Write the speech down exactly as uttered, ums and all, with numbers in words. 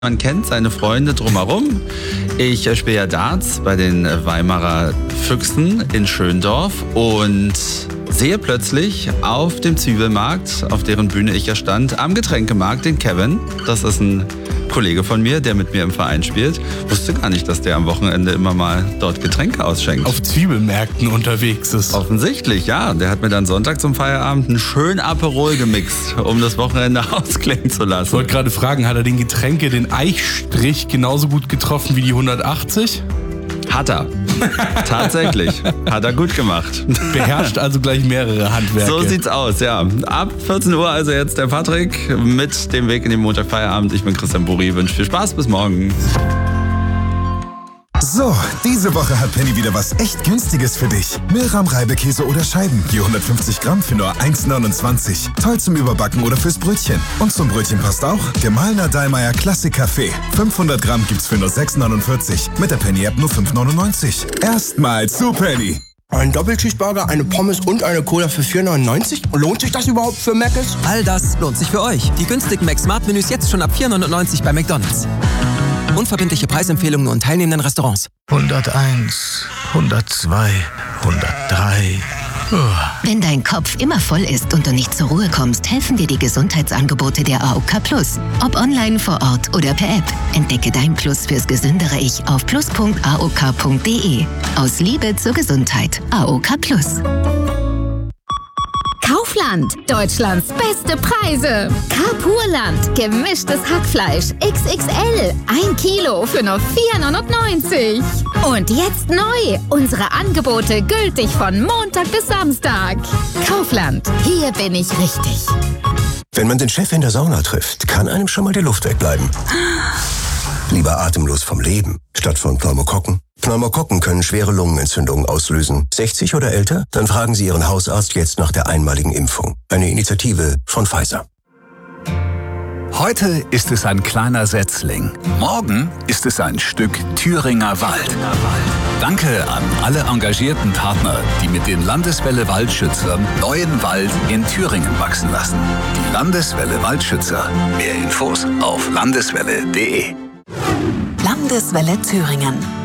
Man kennt seine Freunde drumherum. Ich spiele ja Darts bei den Weimarer Füchsen in Schöndorf und sehe plötzlich auf dem Zwiebelmarkt, auf deren Bühne ich ja stand, am Getränkemarkt den Kevin. Das ist ein Kollege von mir, der mit mir im Verein spielt. Wusste gar nicht, dass der am Wochenende immer mal dort Getränke ausschenkt. Auf Zwiebelmärkten unterwegs ist. Offensichtlich, ja. Der hat mir dann Sonntag zum Feierabend einen schönen Aperol gemixt, um das Wochenende ausklingen zu lassen. Ich wollte gerade fragen, hat er den Getränke, den Eichstrich genauso gut getroffen wie die hundertachtzig? Hat er. Tatsächlich. Hat er gut gemacht. Beherrscht also gleich mehrere Handwerke. So sieht's aus, ja. Ab vierzehn Uhr also jetzt der Patrick mit dem Weg in den Montagfeierabend. Ich bin Christian Buri, wünsche viel Spaß, bis morgen. So, diese Woche hat Penny wieder was echt Günstiges für dich. Milram Reibekäse oder Scheiben, je hundertfünfzig Gramm für nur eins neunundzwanzig. Toll zum Überbacken oder fürs Brötchen. Und zum Brötchen passt auch gemahlener Dallmayr Klassik Kaffee. fünfhundert Gramm gibt's für nur sechs neunundvierzig. Mit der Penny-App nur fünf neunundneunzig. Erstmal zu Penny. Ein Doppelcheeseburger, eine Pommes und eine Cola für vier neunundneunzig? Lohnt sich das überhaupt für Mc's? All das lohnt sich für euch. Die günstigen Mac-Smart-Menüs jetzt schon ab vier neunundneunzig bei McDonald's. Unverbindliche Preisempfehlungen und teilnehmenden Restaurants. hunderteins, hundertzwei, hundertdrei. Oh. Wenn dein Kopf immer voll ist und du nicht zur Ruhe kommst, helfen dir die Gesundheitsangebote der A O K Plus. Ob online, vor Ort oder per App. Entdecke dein Plus fürs gesündere Ich auf plus punkt a o k punkt d e. Aus Liebe zur Gesundheit. A O K Plus. Kaufland, Deutschlands beste Preise. Carpurland, gemischtes Hackfleisch X X L, ein Kilo für nur vier neunundneunzig. Und jetzt neu, unsere Angebote gültig von Montag bis Samstag. Kaufland, hier bin ich richtig. Wenn man den Chef in der Sauna trifft, kann einem schon mal die Luft wegbleiben. Lieber atemlos vom Leben, statt von Pneumokokken. Pneumokokken können schwere Lungenentzündungen auslösen. sechzig oder älter? Dann fragen Sie Ihren Hausarzt jetzt nach der einmaligen Impfung. Eine Initiative von Pfizer. Heute ist es ein kleiner Setzling. Morgen ist es ein Stück Thüringer Wald. Danke an alle engagierten Partner, die mit den Landeswelle Waldschützern neuen Wald in Thüringen wachsen lassen. Die Landeswelle Waldschützer. Mehr Infos auf landeswelle punkt de. Landeswelle Thüringen.